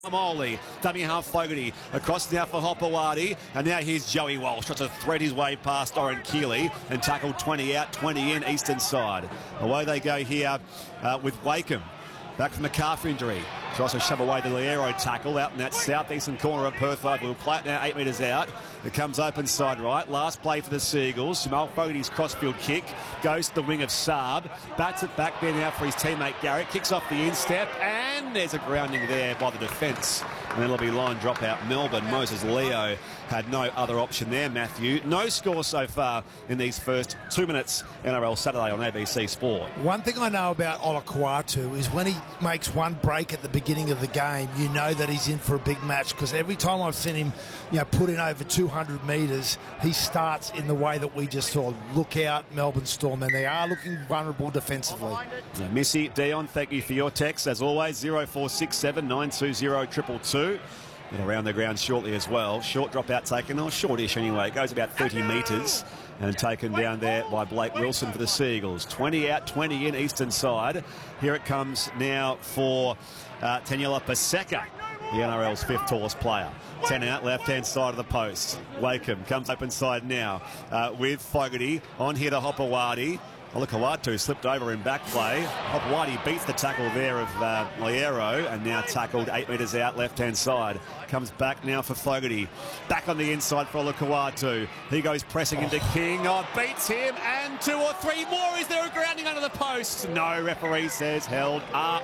Molly, dummy half Fogarty, across now for Hopewadi, and now here's Joey Walsh, tries to thread his way past Oren Keeley and tackled 20 out, 20 in, eastern side. Away they go here with Wakeham, back from the calf injury. Tries to shove away the Liero tackle out in that southeastern corner of Perth Oval. We'll play it now 8 metres out. It comes open side right. Last play for the Seagulls. Jamal Fogarty's crossfield kick goes to the wing of Saab. Bats it back there now for his teammate Garrick. Kicks off the instep, and there's a grounding there by the defence. And then it'll be line drop out Melbourne. Moses Leo had no other option there, Matthew. No score so far in these first 2 minutes. NRL Saturday on ABC Sport. One thing I know about Olakau'atu is when he makes one break at the beginning of the game, you know that he's in for a big match, because every time I've seen him, put in over 200 metres, he starts in the way that we just saw. Look out, Melbourne Storm, and they are looking vulnerable defensively. Missy, Dion, thank you for your text. As always, 0467 920 222. And around the ground shortly as well. Short drop out taken, or shortish anyway. It goes about 30 metres and taken down there by Blake Wilson for the Seagulls. 20 out, 20 in, eastern side. Here it comes now for Taniela Paseka, the NRL's 5th tallest player. 10 out, left-hand side of the post. Wakeham comes open side now with Fogarty on here to Hopewadi. Olakau'atu slipped over in back play. Hopewadi beats the tackle there of Liero, and now tackled 8 metres out, left-hand side. Comes back now for Fogarty. Back on the inside for Olakau'atu. He goes pressing into King. Oh, beats him, and 2 or 3 more. Is there a grounding under the post? No, referee says held up.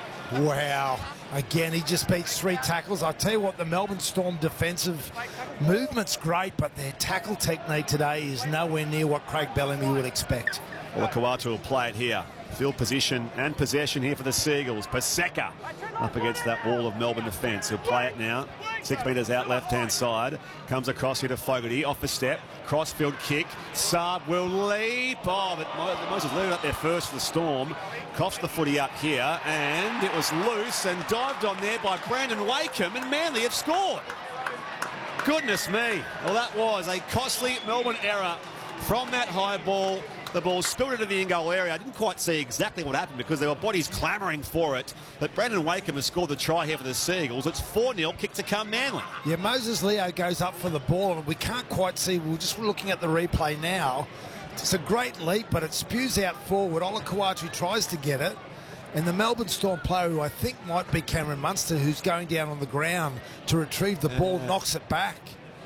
Wow. Again, he just beats 3 tackles. I tell you what, the Melbourne Storm defensive movement's great, but their tackle technique today is nowhere near what Craig Bellamy would expect. Olakau'atu will play it here. Field position and possession here for the Seagulls. Paseka up against that wall of Melbourne defence. He'll play it now. 6 metres out, left-hand side. Comes across here to Fogarty. Off a step. Crossfield kick. Saab will leap. Oh, but Moses Leo up there first for the Storm. Coughs the footy up here, and it was loose and dived on there by Brandon Wakeham, and Manly have scored. Goodness me. Well, that was a costly Melbourne error from that high ball. The ball spilled into the in-goal area. I didn't quite see exactly what happened because there were bodies clamouring for it. But Brandon Wakeham has scored the try here for the Seagulls. It's 4-0, kick to come Manly. Yeah, Moses Leo goes up for the ball, and we can't quite see. We're just looking at the replay now. It's a great leap, but it spews out forward. Olakau'atu tries to get it. And the Melbourne Storm player, who I think might be Cameron Munster, who's going down on the ground to retrieve the ball, knocks it back.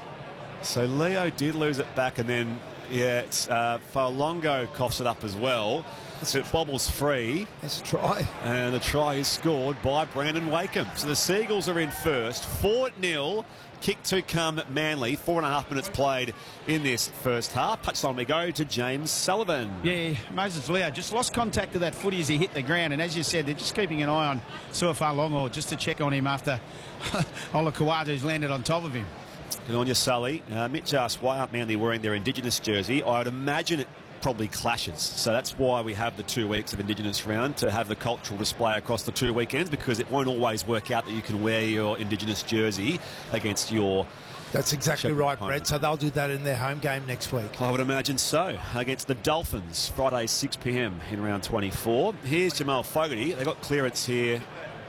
So Leo did lose it back, and then... yeah, it's Faolongo coughs it up as well. So it bobbles free. It's a try. And the try is scored by Brandon Wakeham. So the Seagulls are in first. 4-0. Kick to come Manly. 4.5 minutes played in this first half. Touchline we go to James Sullivan. Yeah, Moses Leo just lost contact of that footy as he hit the ground. And as you said, they're just keeping an eye on Faolongo just to check on him after Olakau'atu's landed on top of him. Good on you, Sully. Mitch asked, why aren't Manly wearing their Indigenous jersey? I would imagine it probably clashes. So that's why we have the 2 weeks of Indigenous round, to have the cultural display across the 2 weekends, because it won't always work out that you can wear your Indigenous jersey against your... That's exactly right, Brett. So they'll do that in their home game next week. I would imagine so. Against the Dolphins, Friday 6 p.m. in round 24. Here's Jamal Fogarty. They got clearance here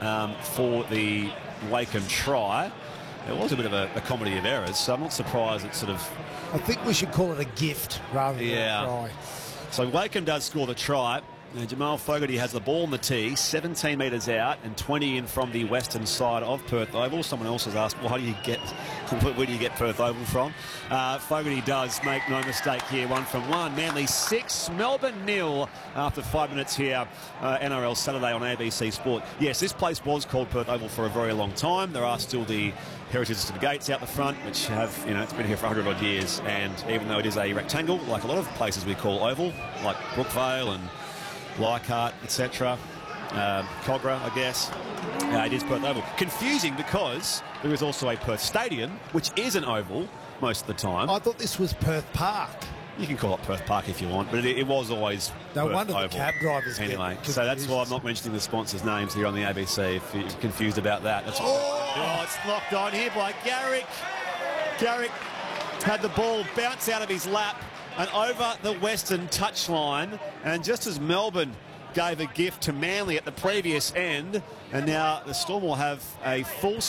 for the Wakeham try. It was a bit of a comedy of errors, so I'm not surprised it's sort of... I think we should call it a gift rather than a try. So Wakeham does score the try. Jamal Fogarty has the ball in the tee, 17 metres out and 20 in from the western side of Perth Oval. Someone else has asked, where do you get Perth Oval from? Fogarty does make no mistake here, 1 from 1. Manly 6, Melbourne 0 after 5 minutes here. NRL Saturday on ABC Sport. Yes, this place was called Perth Oval for a very long time. There are still the heritage to the gates out the front, which have, it's been here for 100 odd years. And even though it is a rectangle, like a lot of places we call oval, like Brookvale and Leichhardt, etc. Cogra, I guess. It is Perth Oval. Confusing because there is also a Perth Stadium, which is an oval most of the time. I thought this was Perth Park. You can call it Perth Park if you want, but it was always no Perth wonder Oval. The cab drivers anyway. So that's why I'm not mentioning the sponsors' names here on the ABC if you're confused about that. That's it's locked on here by Garrick. Garrick had the ball bounce out of his lap and over the western touchline, and just as Melbourne gave a gift to Manly at the previous end, and now the Storm will have a full